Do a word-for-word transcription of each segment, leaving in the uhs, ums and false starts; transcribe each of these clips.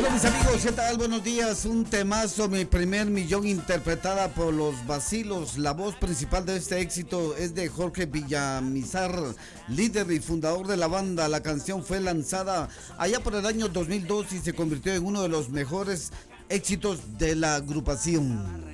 Bueno, mis amigos, ¿qué tal? Buenos días. Un temazo, Mi Primer Millón, interpretada por Los Vacilos. La voz principal de este éxito es de Jorge Villamizar, líder y fundador de la banda. La canción fue lanzada allá por el año dos mil dos y se convirtió en uno de los mejores éxitos de la agrupación.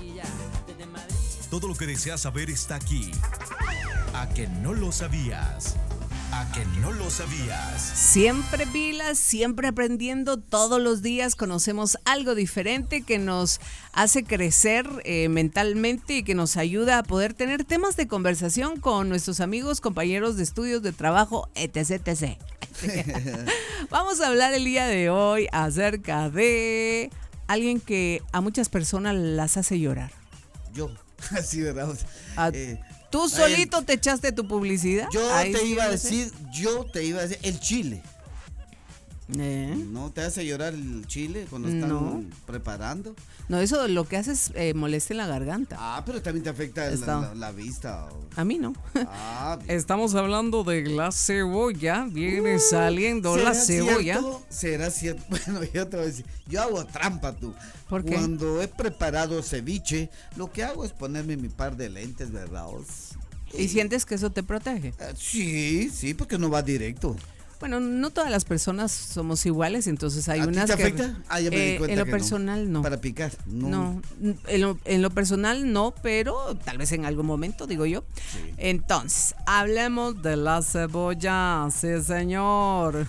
Todo lo que deseas saber está aquí. ¿A que no lo sabías? ¿A que no lo sabías? Siempre pilas, siempre aprendiendo, todos los días conocemos algo diferente que nos hace crecer eh, mentalmente y que nos ayuda a poder tener temas de conversación con nuestros amigos, compañeros de estudios, de trabajo, etc, etcétera. Vamos a hablar el día de hoy acerca de alguien que a muchas personas las hace llorar. Yo, así, ¿verdad? A, eh, ¿Tú solito el, te echaste tu publicidad? Yo Ahí te sí iba a no decir, sé. yo te iba a decir, el chile. ¿Eh? ¿No te hace llorar el chile cuando están no. preparando? No, eso lo que hace es eh, molesta en la garganta. Ah, pero también te afecta la, la, la vista. O... A mí no. Ah, estamos hablando de la cebolla. Viene uh, saliendo la cebolla. Cierto? ¿Será cierto? Bueno, yo te voy a decir, yo hago trampa, tú. ¿Por qué? Cuando he preparado ceviche, lo que hago es ponerme mi par de lentes, ¿verdad? ¿Y sientes que eso te protege? Uh, sí, sí, porque no va directo. Bueno, no todas las personas somos iguales, entonces hay ¿A unas ti te que afecta? Ah, ya me eh, di cuenta en lo que personal no. no. Para picar, no. No, en lo, en lo personal no, pero tal vez en algún momento, digo yo. Sí. Entonces, hablemos de la cebolla, sí señor.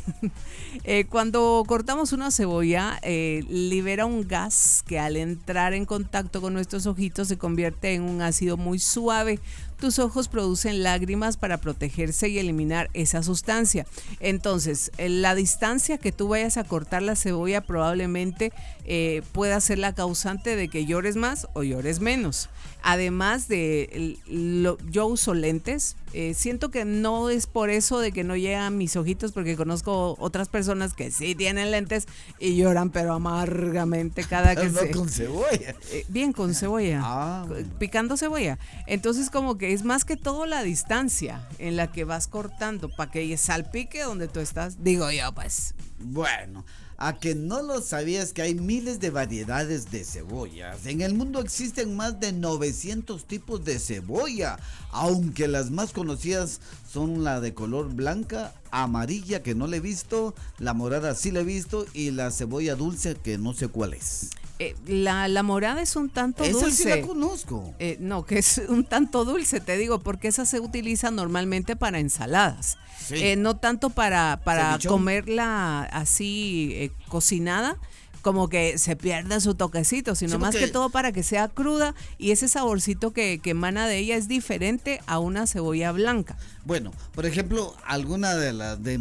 eh, cuando cortamos una cebolla, eh, libera un gas que al entrar en contacto con nuestros ojitos se convierte en un ácido muy suave. Tus ojos producen lágrimas para protegerse y eliminar esa sustancia. Entonces, la distancia que tú vayas a cortar la cebolla probablemente eh, pueda ser la causante de que llores más o llores menos. Además de, lo, yo uso lentes, eh, siento que no es por eso de que no llegan mis ojitos, porque conozco otras personas que sí tienen lentes y lloran, pero amargamente cada que no se... con cebolla. Eh, bien, con cebolla, ah, bueno. picando cebolla. Entonces como que es más que todo la distancia en la que vas cortando para que salpique donde tú estás, digo yo pues. Bueno, a que no lo sabías que hay miles de variedades de cebollas. En el mundo existen más de novecientos tipos de cebolla, aunque las más conocidas son la de color blanca, amarilla que no le he visto, la morada sí la he visto y la cebolla dulce que no sé cuál es. Eh, la, la morada es un tanto esa dulce. Esa sí la conozco. Eh, no, que es un tanto dulce, te digo, porque esa se utiliza normalmente para ensaladas. Sí. Eh, no tanto para, para comerla así eh, cocinada, como que se pierda su toquecito, sino sí, más que todo para que sea cruda y ese saborcito que, que emana de ella es diferente a una cebolla blanca. Bueno, por ejemplo, alguna de las de